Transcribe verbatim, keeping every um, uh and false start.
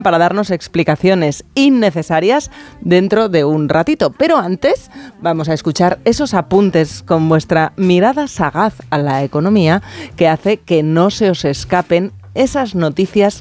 para darnos explicaciones innecesarias dentro de un ratito. Pero antes vamos a escuchar esos apuntes con vuestra mirada sagaz a la economía que hace que no se os escapen esas noticias